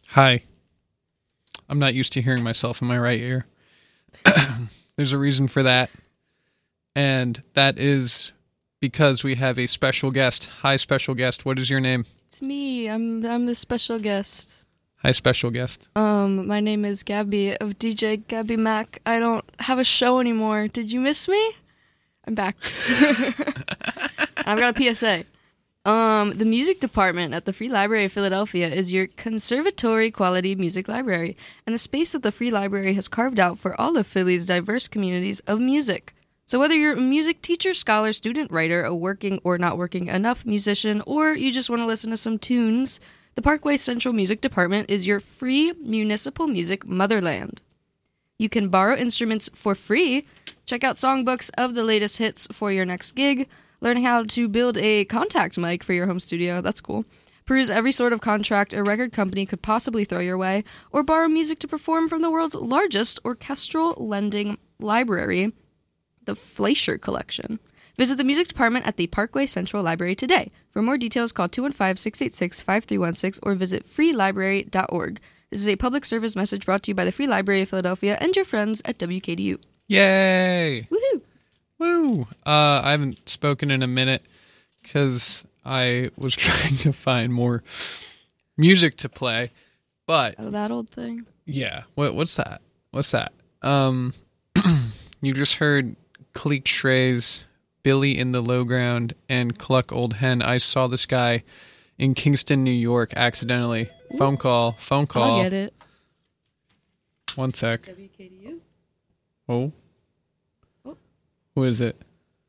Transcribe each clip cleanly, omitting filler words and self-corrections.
Hi. I'm not used to hearing myself in my right ear. There's a reason for that. And that is because we have a special guest. Hi, special guest. What is your name? It's me. I'm the special guest. Hi, special guest. My name is Gabby of DJ Gabby Mac. I don't have a show anymore. Did you miss me? I'm back. I've got a PSA. The music department at the Free Library of Philadelphia is your conservatory quality music library, and the space that the Free Library has carved out for all of Philly's diverse communities of music. So whether you're a music teacher, scholar, student, writer, a working or not working enough musician, or you just want to listen to some tunes, the Parkway Central Music Department is your free municipal music motherland. You can borrow instruments for free, check out songbooks of the latest hits for your next gig, learn how to build a contact mic for your home studio, that's cool, peruse every sort of contract a record company could possibly throw your way, or borrow music to perform from the world's largest orchestral lending library, the Fleischer Collection. Visit the music department at the Parkway Central Library today. For more details, call 215-686-5316 or visit freelibrary.org. This is a public service message brought to you by the Free Library of Philadelphia and your friends at WKDU. Yay! Woohoo! Woo! I haven't spoken in a minute because I was trying to find more music to play, but... Oh, that old thing? Yeah. What's that? What's that? You just heard Cleek Shrey's Billy in the Low Ground and Cluck Old Hen. I saw this guy in Kingston, New York, accidentally. Phone call. I'll get it. One sec. WKDU? Oh. Who is it?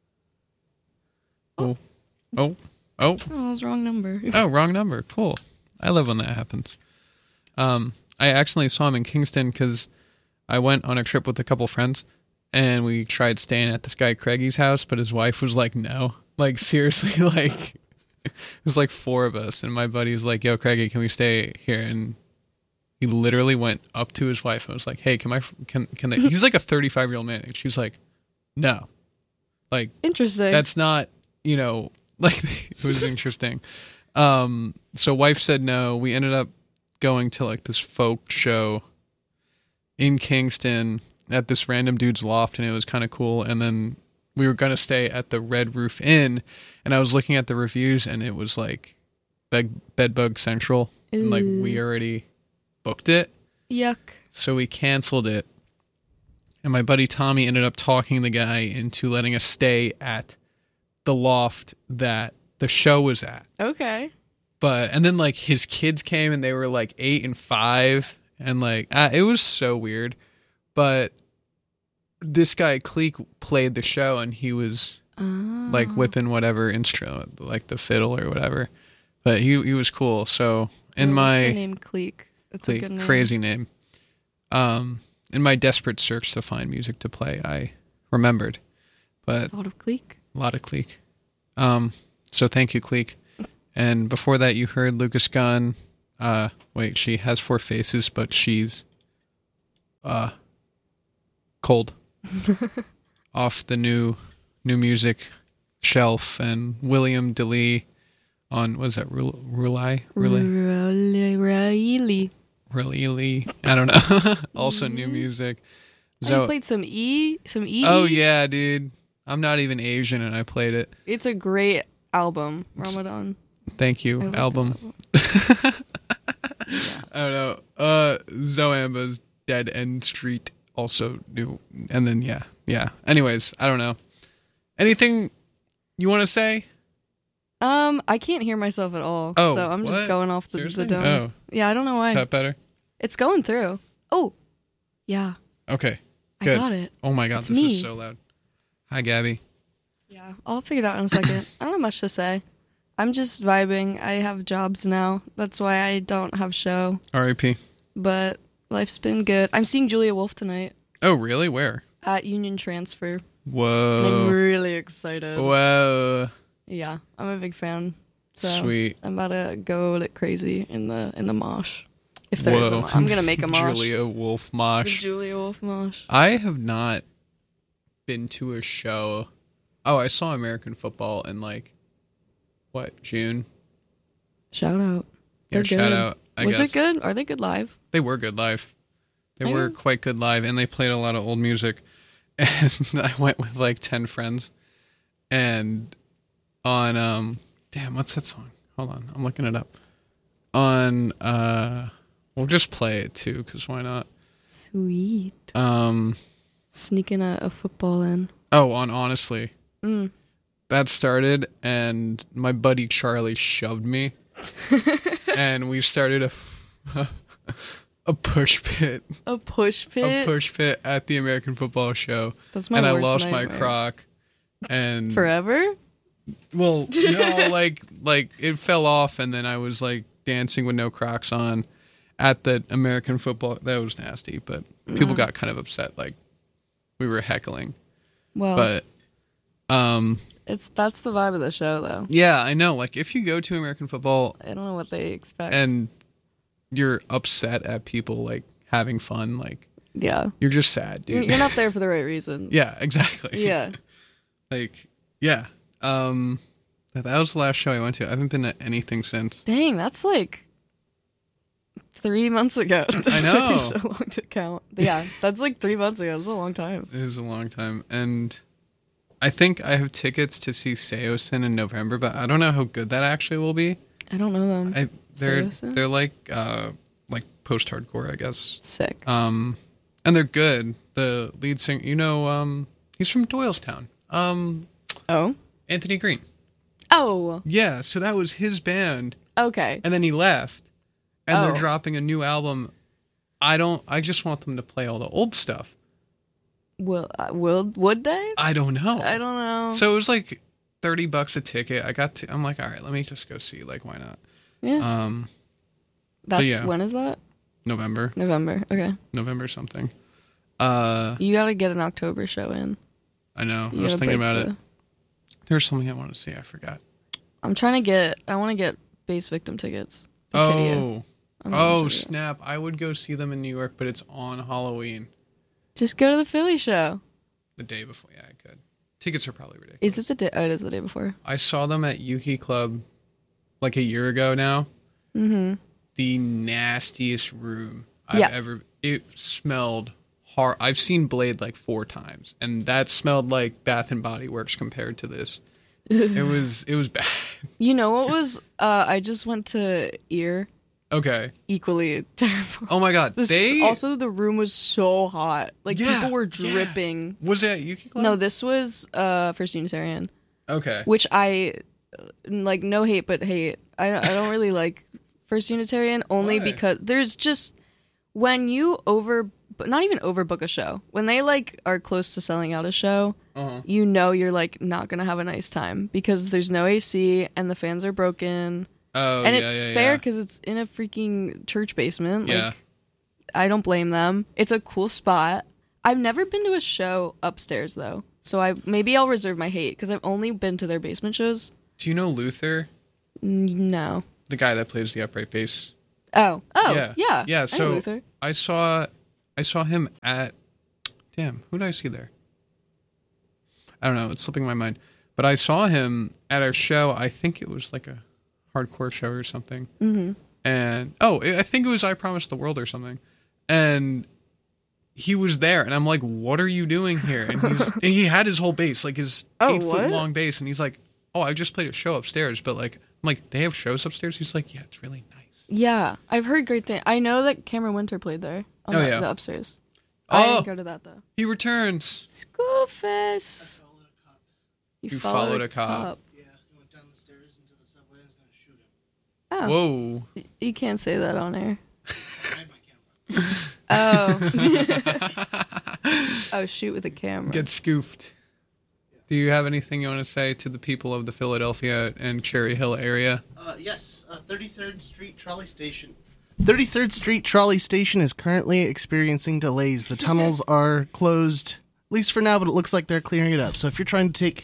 Oh. Oh, it was wrong number. Oh, wrong number. Cool. I love when that happens. I accidentally saw him in Kingston because I went on a trip with a couple friends and we tried staying at this guy Craigie's house, but his wife was like, no. Like, seriously, like, it was like four of us, and my buddy's like, yo, Craigie, can we stay here? And he literally went up to his wife and was like, hey, can they? He's like a 35-year-old man, and she's like, no. Like, interesting. That's not, like, it was interesting. So wife said no. We ended up going to like this folk show in Kingston at this random dude's loft, and it was kind of cool. And then we were going to stay at the Red Roof Inn, and I was looking at the reviews, and it was like Bedbug Central. And like, we already booked it. Yuck. So we canceled it. And my buddy Tommy ended up talking the guy into letting us stay at the loft that the show was at. Okay. And then like his kids came and they were like 8 and 5, and like it was so weird. But this guy Cleek played the show, and he was like whipping whatever instrument, like the fiddle or whatever. But he was cool. So in my the name Cleek, that's Cleek, a good name. crazy name. In my desperate search to find music to play, I remembered. But A lot of Cleek. So thank you, Cleek. And before that, you heard Lucas Gunn. Wait, she has 4 faces, but she's cold. Off the new music shelf, and William DeLee on, what is that, Rulai? Really? I don't know. Also new music. I played some E. Oh yeah, dude. I'm not even Asian and I played it. It's a great album, Ramadan. Thank you, album. Yeah. I don't know. Zoamba's Dead End Street, also new. And then yeah. Anyways, I don't know. Anything you want to say? I can't hear myself at all. Oh, so I'm just going off the dome. Oh. Yeah, I don't know why. Is that better? It's going through. Oh, yeah. Okay, good. I got it. Oh my god, It's this me. is so loud. Hi, Gabby. Yeah, I'll figure that out in a second. I don't have much to say. I'm just vibing. I have jobs now. That's why I don't have show. R.I.P. But life's been good. I'm seeing Julia Wolf tonight. Oh, really? Where? At Union Transfer. Whoa. I'm really excited. Whoa. Yeah, I'm a big fan. So Sweet. I'm about to go like crazy in the mosh. If there is a mosh. I'm going to make a mosh. Julia Wolf The mosh. Julia Wolf mosh. I have not been to a show. Oh, I saw American football in like, what, June? Shout out. Yeah, They're shout good. out. I Was guess. it good? Are they good live? They were good live. They I were know. quite good live, and they played a lot of old music. And I went with like 10 friends, and on damn, what's that song? Hold on, I'm looking it up. On we'll just play it too, cause why not? Sweet. Um, Sneaking a football in. oh, on Honestly, Mm. that started, and my buddy Charlie shoved me, and we started a push pit. A push pit. A push pit at the American Football Show. That's my and I worst lost nightmare. my croc. And Forever? well, no, like it fell off, and then I was like dancing with no Crocs on at the American Football. That was nasty, but people got kind of upset, like we were heckling. Well, But that's the vibe of the show, though. yeah, I know. Like if you go to American Football I don't know what they expect. and you're upset at people like having fun, like yeah. you're just sad, dude. You're not there for the right reasons. Yeah, exactly. Yeah. Like, yeah. That was the last show I went to. I haven't been to anything since. Dang, that's like 3 months ago. That I took know. me so long to count. But yeah, that's like 3 months ago. That's a long time. It was a long time. And I think I have tickets to see Seosin in November, but I don't know how good that actually will be. I don't know them. Seosin? They're like post-hardcore, I guess. Sick. And they're good. The lead singer, he's from Doylestown. Oh? Anthony Green. Oh, Yeah, so that was his band. okay. And then he left, and Oh. they're dropping a new album. I just want them to play all the old stuff. Would they? I don't know. I don't know. So it was like $30 a ticket. I'm like, all right, let me just go see. Like, why not? Yeah. That's yeah. when is that? November something. You gotta get an October show in. I know. I You was gotta thinking break about it. the- There's something I want to see. I forgot. I want to get Base Victim tickets. for Kiddie. I'm not sure yet. Snap! I would go see them in New York, but it's on Halloween, Just go to the Philly show. the day before. Yeah, I could. Tickets are probably ridiculous. Is it the day? Oh, it is the day before. I saw them at Yuki Club like a year ago now. Mm-hmm. The nastiest room I've Yeah. ever. It smelled hard. I've seen Blade like 4 times, and that smelled like Bath and Body Works compared to this. It was bad. You know what was? I just went to Ear. Okay. Equally terrible. Oh my god. Also, the room was so hot. Like Yeah, people were yeah. dripping. Was it at Yuki Club? No, this was First Unitarian, Okay. which I like. No hate, but hate. I don't really like First Unitarian only Why? because there's just when you not even overbook a show, when they like are close to selling out a show, Uh-huh. you know you're like not gonna have a nice time because there's no AC and the fans are broken. Oh, And yeah, it's yeah, fair yeah. because it's in a freaking church basement. Yeah. Like, I don't blame them. It's a cool spot. I've never been to a show upstairs though, so maybe I'll reserve my hate because I've only been to their basement shows. Do you know Luther, No. the guy that plays the upright bass? Oh, Yeah. yeah. Yeah. I know So Luther. I saw him at. Damn, who did I see there? I don't know. It's slipping my mind. But I saw him at our show. I think it was like a hardcore show or something. Mm-hmm. And I think it was I Promised the World or something. And he was there, and I'm like, "What are you doing here?" And and he had his whole bass, like his 8 foot what? long bass, and he's like, "Oh, I just played a show upstairs." But like, I'm like, "They have shows upstairs?" He's like, "Yeah, it's really nice." Yeah, I've heard great things. I know that Cameron Winter played there on Oh, yeah. the upstairs. I Oh, didn't go to that though. he returns. Schoolface. You followed a cop. Yeah, he went down the stairs into the subway and was going to shoot him. Oh, Whoa. you can't say that on air. I had my camera. Oh. Oh, shoot with a camera. Get scoofed. Do you have anything you want to say to the people of the Philadelphia and Cherry Hill area? Yes, 33rd Street Trolley Station. 33rd Street Trolley Station is currently experiencing delays. The tunnels are closed, at least for now, but it looks like they're clearing it up. So if you're trying to take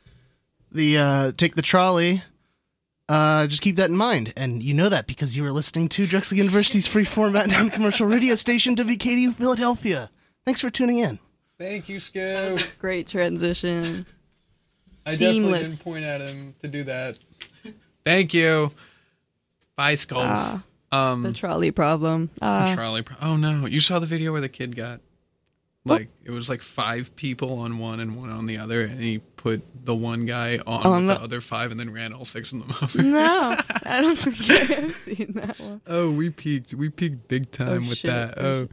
the trolley, just keep that in mind. And you know that because you were listening to Drexel University's free format non-commercial radio station, WKDU Philadelphia. Thanks for tuning in. Thank you, Scoof. Great transition. I definitely didn't Seamless. point at him to do that. Thank you. Bye, Scoof. The trolley problem. Oh no! You saw the video where the kid got like it was like 5 people on one and one on the other, and he put the one guy on with the other 5, and then ran all 6 of them over. No, I don't think I've seen that one. Oh, we peaked big time with shit. that.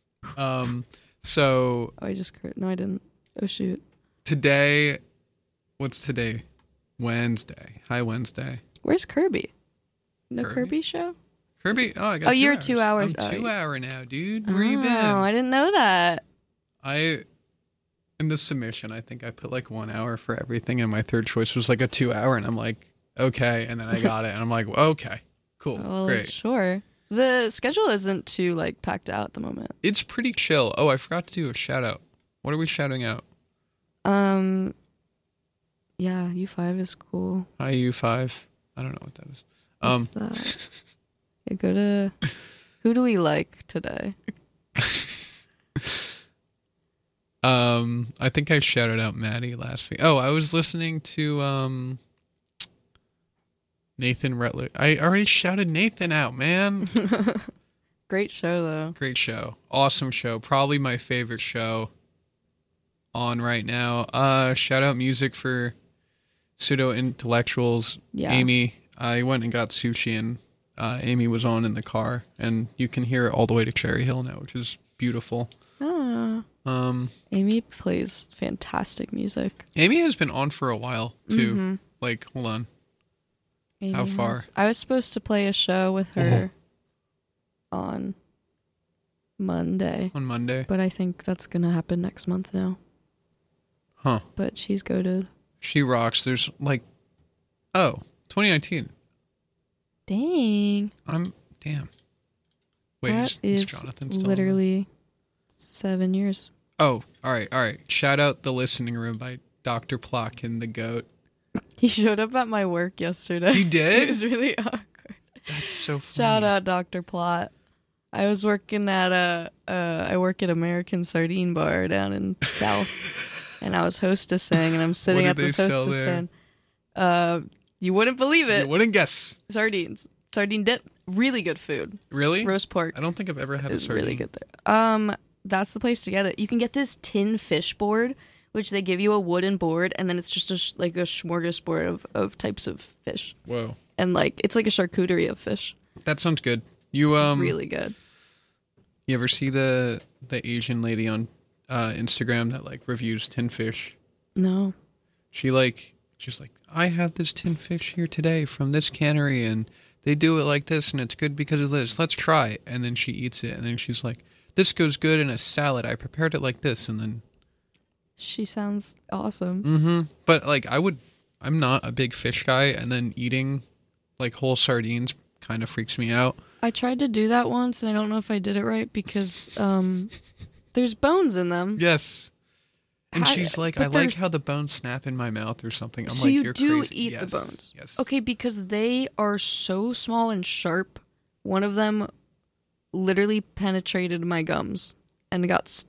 So Oh, I just no, I didn't. Oh shoot. today, what's today? Wednesday. Hi, Wednesday. Where's Kirby? No Kirby? Kirby show? Kirby. Oh, I got. Oh, 2 you're hours. 2 hours. I'm Oh, 2 hour now, dude. Where you been? Oh, I didn't know that. In the submission, I think I put like 1 hour for everything, and my third choice was like a 2 hour, and I'm like, okay, and then I got it, and I'm like, okay, cool, Well, great. sure. The schedule isn't too like packed out at the moment. It's pretty chill. Oh, I forgot to do a shout out. What are we shouting out? Yeah, U5 is cool. Hi U5. I don't know what that is. What's that? Yeah, go to. Who do we like today? I think I shouted out Maddie last week. Oh, I was listening to Nathan Rutler. I already shouted Nathan out, man. Great show though. Great show. Awesome show. Probably my favorite show on right now. Shout out music for Pseudo Intellectuals. Yeah. Amy. I went and got sushi, and Amy was on in the car, and you can hear it all the way to Cherry Hill now, which is beautiful. Ah. Amy plays fantastic music. Amy has been on for a while too. Mm-hmm. Like, hold on. Amy How far? I was supposed to play a show with her on Monday, On Monday. but I think that's gonna happen next month now. Huh. But she's goated. She rocks. There's like, 2019. Dang. Damn. Wait, That is is Jonathan still on literally 7 years. that? Oh, all right. Shout out The Listening Room by Dr. Plock and the Goat. He showed up at my work yesterday. He did? It was really awkward. That's so funny. Shout out Dr. Plot. I was working at I work at American Sardine Bar down in South, and I was hostessing, and I'm sitting What at do they this sell hostess there? stand. You wouldn't believe it. You wouldn't guess. Sardines. Sardine dip. Really good food. Really? Roast pork I don't think I've ever had a is sardine. really good there. That's the place to get it. You can get this tin fish board, which they give you a wooden board, and then it's just a smorgasbord of types of fish. Whoa. And like it's like a charcuterie of fish. That sounds good. You Really good. You ever see the Asian lady on Instagram that like reviews tin fish? No. She's like, I have this tin fish here today from this cannery, and they do it like this, and it's good because of this. Let's try it. And then she eats it, and then she's like, this goes good in a salad. I prepared it like this, and then. She sounds awesome. Mm-hmm. But like, I'm not a big fish guy, and then eating like whole sardines kind of freaks me out. I tried to do that once, and I don't know if I did it right because there's bones in them. Yes. And she's like, but I like there's- how the bones snap in my mouth or something. I'm So like, you you're do crazy. eat Yes. the bones. Yes. Okay, because they are so small and sharp. One of them literally penetrated my gums and got